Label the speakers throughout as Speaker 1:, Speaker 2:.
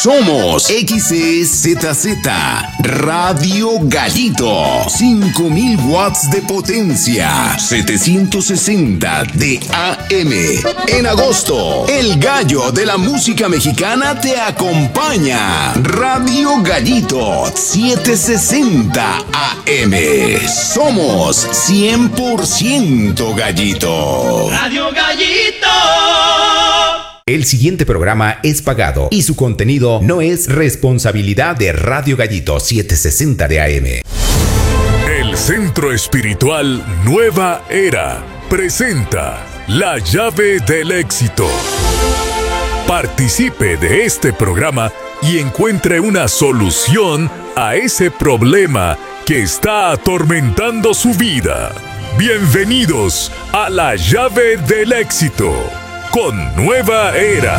Speaker 1: Somos XEZZ Radio Gallito, 5000 watts de potencia, 760 de AM. En agosto, el gallo de la música mexicana te acompaña. Radio Gallito, 760 AM. Somos 100% gallito.
Speaker 2: Radio Gallito.
Speaker 3: El siguiente programa es pagado y su contenido no es responsabilidad de Radio Gallito 760 de AM.
Speaker 4: El Centro Espiritual Nueva Era presenta La Llave del Éxito. Participe de este programa y encuentre una solución a ese problema que está atormentando su vida. Bienvenidos a La Llave del Éxito con Nueva Era.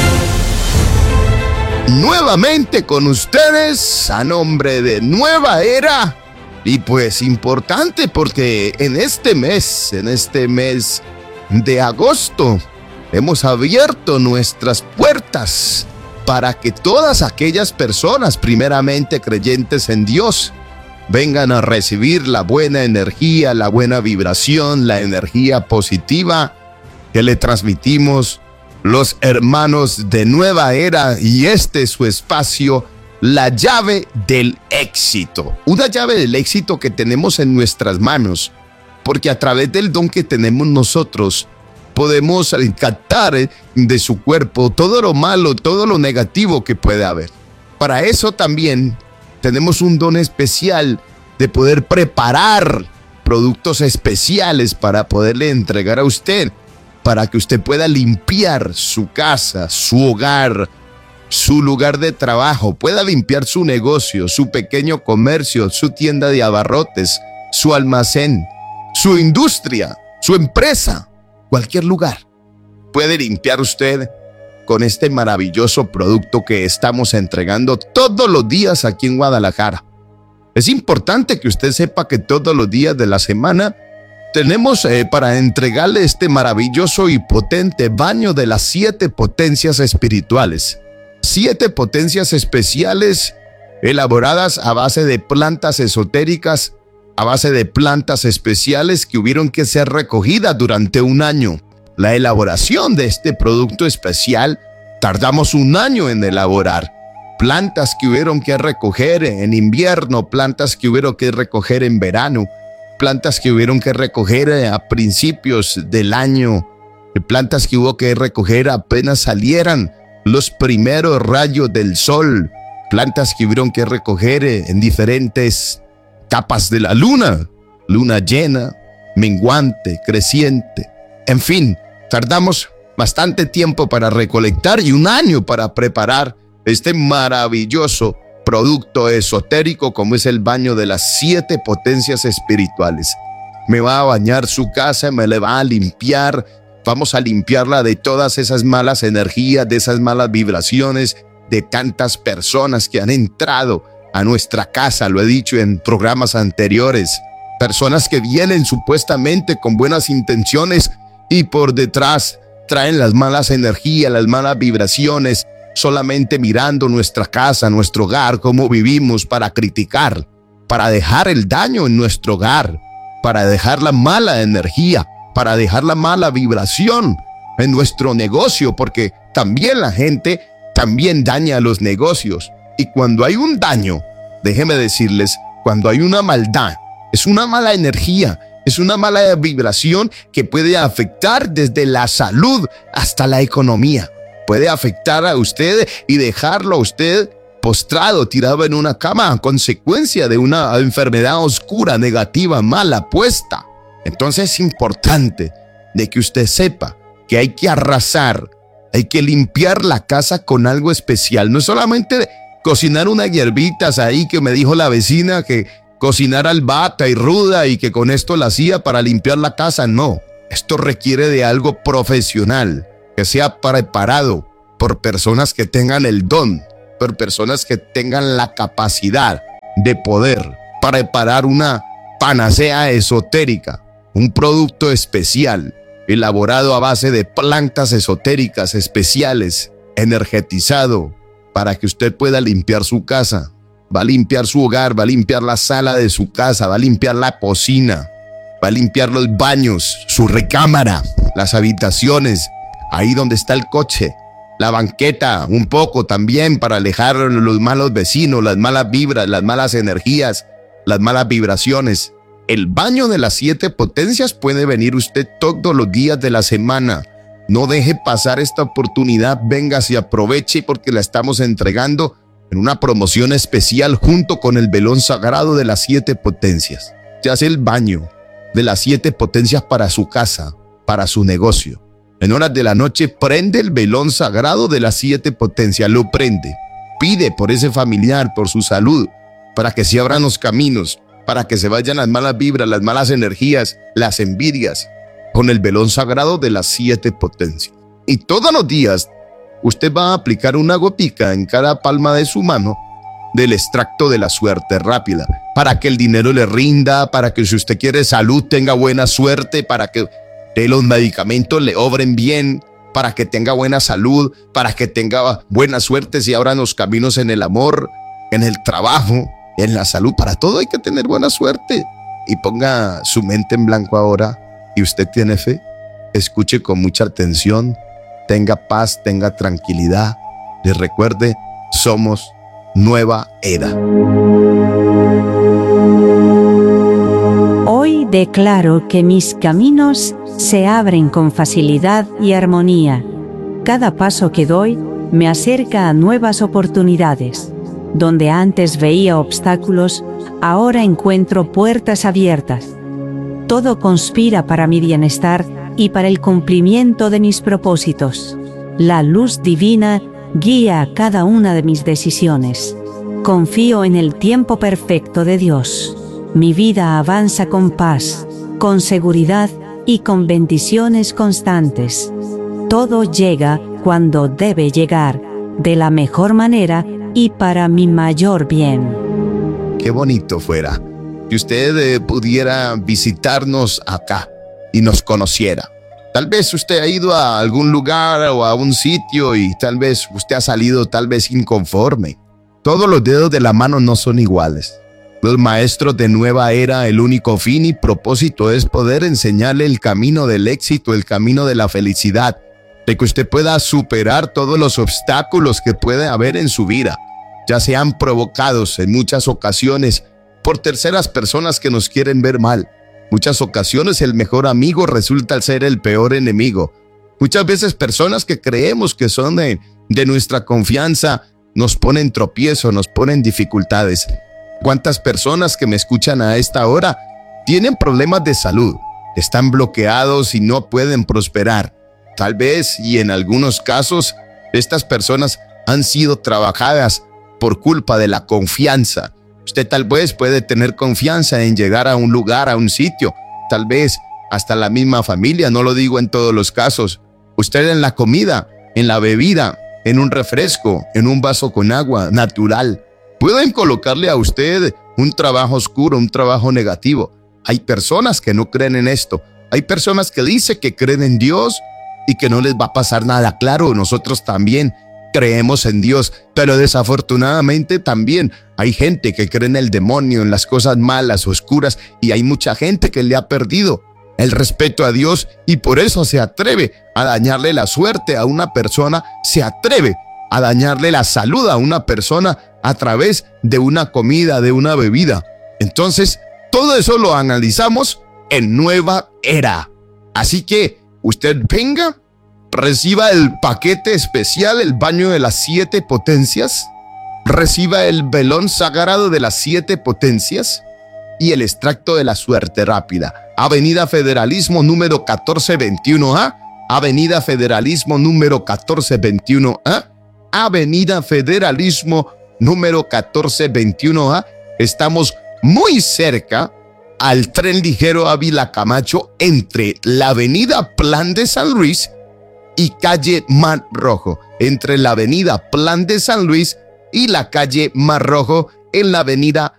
Speaker 5: Nuevamente con ustedes a nombre de Nueva Era. Y pues importante porque en este mes de agosto hemos abierto nuestras puertas para que todas aquellas personas primeramente creyentes en Dios vengan a recibir la buena energía, la buena vibración, la energía positiva que le transmitimos los hermanos de Nueva Era, y este es su espacio, la llave del éxito. Una llave del éxito que tenemos en nuestras manos, porque a través del don que tenemos nosotros podemos captar de su cuerpo todo lo malo, todo lo negativo que puede haber. Para eso también tenemos un don especial de poder preparar productos especiales para poderle entregar a usted, para que usted pueda limpiar su casa, su hogar, su lugar de trabajo, pueda limpiar su negocio, su pequeño comercio, su tienda de abarrotes, su almacén, su industria, su empresa, cualquier lugar. Puede limpiar usted con este maravilloso producto que estamos entregando todos los días aquí en Guadalajara. Es importante que usted sepa que todos los días de la semana tenemos para entregarle este maravilloso y potente baño de las 7 potencias espirituales. 7 potencias especiales elaboradas a base de plantas esotéricas, a base de plantas especiales que hubieron que ser recogidas durante un año. La elaboración de este producto especial tardamos un año en elaborar. Plantas que hubieron que recoger en invierno, plantas que hubieron que recoger en verano, plantas que hubieron que recoger a principios del año, plantas que hubo que recoger apenas salieran los primeros rayos del sol, plantas que hubieron que recoger en diferentes capas de la luna, luna llena, menguante, creciente, en fin, tardamos bastante tiempo para recolectar y un año para preparar este maravilloso producto esotérico como es el baño de las 7 potencias espirituales. Me va a bañar su casa, me le va a limpiar, vamos a limpiarla de todas esas malas energías, de esas malas vibraciones, de tantas personas que han entrado a nuestra casa, lo he dicho en programas anteriores, personas que vienen supuestamente con buenas intenciones y por detrás traen las malas energías, las malas vibraciones, solamente mirando nuestra casa, nuestro hogar, cómo vivimos para criticar, para dejar el daño en nuestro hogar, para dejar la mala energía, para dejar la mala vibración en nuestro negocio, porque también la gente también daña los negocios. Y cuando hay un daño, déjenme decirles, cuando hay una maldad, es una mala energía, es una mala vibración que puede afectar desde la salud hasta la economía. Puede afectar a usted y dejarlo a usted postrado, tirado en una cama a consecuencia de una enfermedad oscura, negativa, mala puesta. Entonces es importante de que usted sepa que hay que arrasar, hay que limpiar la casa con algo especial. No es solamente cocinar unas hierbitas ahí que me dijo la vecina que cocinar albata y ruda y que con esto la hacía para limpiar la casa. No, esto requiere de algo profesional, que sea preparado por personas que tengan el don, por personas que tengan la capacidad de poder preparar una panacea esotérica, un producto especial elaborado a base de plantas esotéricas especiales, energetizado para que usted pueda limpiar su casa. Va a limpiar su hogar, va a limpiar la sala de su casa, va a limpiar la cocina, va a limpiar los baños, su recámara, las habitaciones, ahí donde está el coche, la banqueta, un poco también para alejar los malos vecinos, las malas vibras, las malas energías, las malas vibraciones. El baño de las 7 potencias puede venir usted todos los días de la semana. No deje pasar esta oportunidad, véngase y aproveche porque la estamos entregando en una promoción especial junto con el velón sagrado de las 7 potencias. Se hace el baño de las 7 potencias para su casa, para su negocio. En horas de la noche prende el velón sagrado de las 7 potencias, lo prende. Pide por ese familiar, por su salud, para que se abran los caminos, para que se vayan las malas vibras, las malas energías, las envidias, con el velón sagrado de las 7 potencias. Y todos los días usted va a aplicar una gotica en cada palma de su mano del extracto de la suerte rápida, para que el dinero le rinda, para que si usted quiere salud tenga buena suerte, para que los medicamentos le obren bien, para que tenga buena salud, para que tenga buena suerte, se abran los caminos en el amor, en el trabajo, en la salud. Para todo hay que tener buena suerte. Y ponga su mente en blanco ahora y usted tiene fe. Escuche con mucha atención, tenga paz, tenga tranquilidad. Y recuerde, somos nueva era.
Speaker 2: Hoy declaro que mis caminos se abren con facilidad y armonía. Cada paso que doy me acerca a nuevas oportunidades. Donde antes veía obstáculos, ahora encuentro puertas abiertas. Todo conspira para mi bienestar y para el cumplimiento de mis propósitos. La luz divina guía a cada una de mis decisiones. Confío en el tiempo perfecto de Dios. Mi vida avanza con paz, con seguridad y con bendiciones constantes. Todo llega cuando debe llegar, de la mejor manera y para mi mayor bien.
Speaker 5: Qué bonito fuera que usted pudiera visitarnos acá y nos conociera. Tal vez usted ha ido a algún lugar o a un sitio y tal vez usted ha salido tal vez inconforme. Todos los dedos de la mano no son iguales. Los maestros de nueva era, el único fin y propósito es poder enseñarle el camino del éxito, el camino de la felicidad, de que usted pueda superar todos los obstáculos que puede haber en su vida, ya sean provocados en muchas ocasiones por terceras personas que nos quieren ver mal. Muchas ocasiones el mejor amigo resulta ser el peor enemigo. Muchas veces personas que creemos que son de nuestra confianza nos ponen tropiezo, nos ponen dificultades. ¿Cuántas personas que me escuchan a esta hora tienen problemas de salud? Están bloqueados y no pueden prosperar. Tal vez, y en algunos casos, estas personas han sido trabajadas por culpa de la confianza. Usted tal vez puede tener confianza en llegar a un lugar, a un sitio, tal vez hasta la misma familia, no lo digo en todos los casos. Usted en la comida, en la bebida, en un refresco, en un vaso con agua natural. Pueden colocarle a usted un trabajo oscuro, un trabajo negativo. Hay personas que no creen en esto. Hay personas que dicen que creen en Dios y que no les va a pasar nada. Claro, nosotros también creemos en Dios, pero desafortunadamente también hay gente que cree en el demonio, en las cosas malas, oscuras, y hay mucha gente que le ha perdido el respeto a Dios y por eso se atreve a dañarle la suerte a una persona, se atreve a dañarle la salud a una persona a través de una comida, de una bebida. Entonces, todo eso lo analizamos en Nueva Era. Así que usted venga, reciba el paquete especial, el baño de las 7 potencias, reciba el velón sagrado de las 7 potencias y el extracto de la suerte rápida. Avenida Federalismo número 1421A, Avenida Federalismo número 1421A, Avenida Federalismo número 1421A. Estamos muy cerca al tren ligero Ávila Camacho entre la avenida Plan de San Luis y calle Mar Rojo. Entre la avenida Plan de San Luis y la calle Mar Rojo en la avenida